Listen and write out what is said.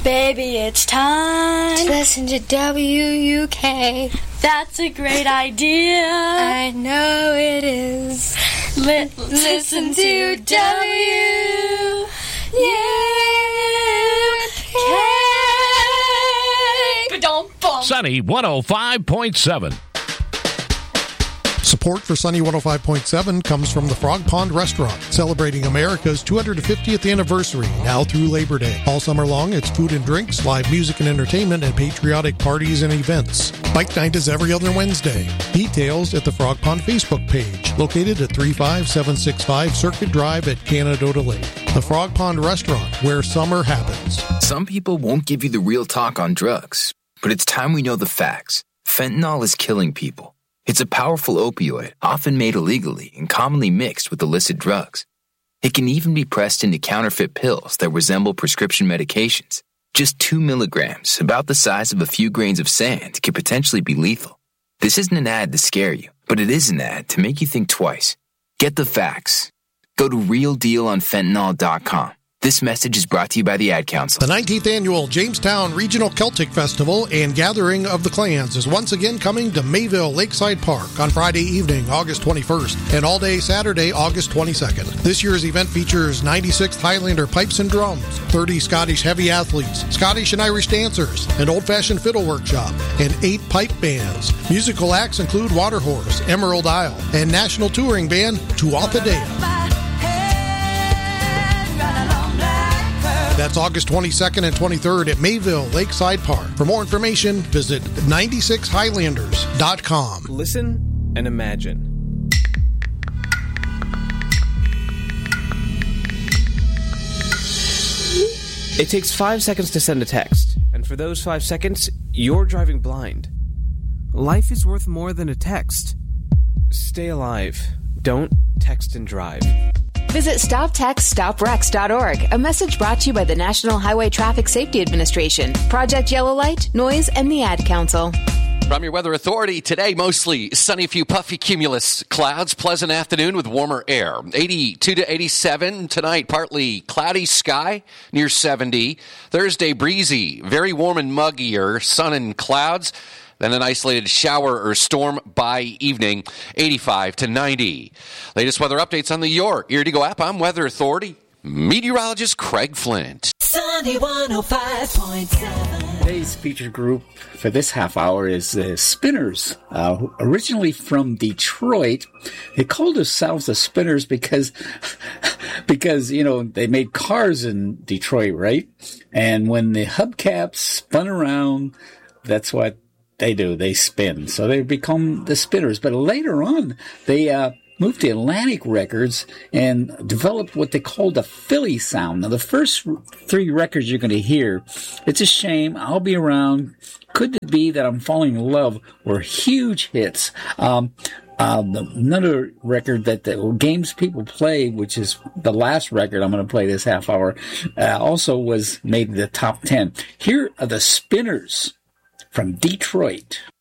Baby, it's time to listen to WUK. That's a great idea. I know it is. Listen to WUK. Sunny 105.7. Support for Sunny 105.7 comes from the Frog Pond Restaurant, celebrating America's 250th anniversary now through Labor Day. All summer long, it's food and drinks, live music and entertainment, and patriotic parties and events. Bike night is every other Wednesday. Details at the Frog Pond Facebook page, located at 35765 Circuit Drive at Canada Lake. The Frog Pond Restaurant, where summer happens. Some people won't give you the real talk on drugs, but it's time we know the facts. Fentanyl is killing people. It's a powerful opioid, often made illegally and commonly mixed with illicit drugs. It can even be pressed into counterfeit pills that resemble prescription medications. Just 2 milligrams, about the size of a few grains of sand, could potentially be lethal. This isn't an ad to scare you, but it is an ad to make you think twice. Get the facts. Go to realdealonfentanyl.com. This message is brought to you by the Ad Council. The 19th Annual Jamestown Regional Celtic Festival and Gathering of the Clans is once again coming to Mayville Lakeside Park on Friday evening, August 21st, and all day Saturday, August 22nd. This year's event features 96th Highlander pipes and drums, 30 Scottish heavy athletes, Scottish and Irish dancers, an old-fashioned fiddle workshop, and 8 pipe bands. Musical acts include Waterhorse, Emerald Isle, and national touring band Tuatha Dea. That's August 22nd and 23rd at Mayville Lakeside Park. For more information, visit 96highlanders.com. Listen and imagine. It takes 5 seconds to send a text, and for those 5 seconds, you're driving blind. Life is worth more than a text. Stay alive. Don't text and drive. Visit StopTextStopWrecks.org, a message brought to you by the National Highway Traffic Safety Administration, Project Yellow Light, Noise, and the Ad Council. From your Weather Authority, today mostly sunny, few puffy cumulus clouds, pleasant afternoon with warmer air. 82 to 87 tonight, partly cloudy sky near 70. Thursday breezy, very warm and muggier, sun and clouds. Then an isolated shower or storm by evening, 85 to 90. Latest weather updates on the Your Ear to Go app. I'm Weather Authority meteorologist Craig Flint. Sunny 105.7. Today's featured group for this half hour is Spinners. Originally from Detroit, they called themselves the Spinners because you know they made cars in Detroit, right? And when the hubcaps spun around, that's what they do. They spin. So they become the Spinners. But later on, they moved to Atlantic Records and developed what they called the Philly sound. Now, the first 3 records you're going to hear, It's a Shame, I'll Be Around, Could It Be That I'm Falling in Love, were huge hits. Another record that the Games People Play, which is the last record I'm going to play this half hour, also was made the top 10. Here are the Spinners from Detroit.